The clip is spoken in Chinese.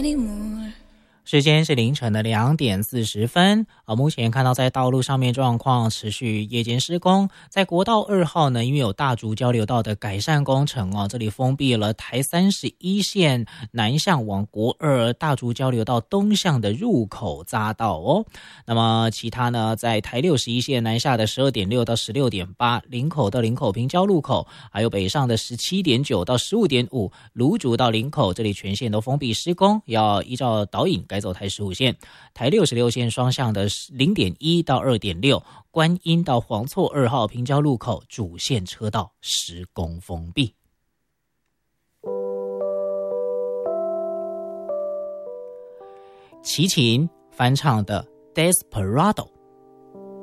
anymore。 时间是凌晨的2:40，目前看到在道路上面状况持续夜间施工，在国道2号呢，因为有大竹交流道的改善工程这里封闭了台31线南向往国2大竹交流道东向的入口匝道那么其他呢，在台61线南下的12.6到16.8，林口到林口平交路口，还有北上的17.9到15.5，芦竹到林口这里全线都封闭施工，要依照导引改走台15线，台66线双向的0.1到2.6，观音到黄厝2号平交路口主线车道施工封闭。齐秦翻唱的 Desperado。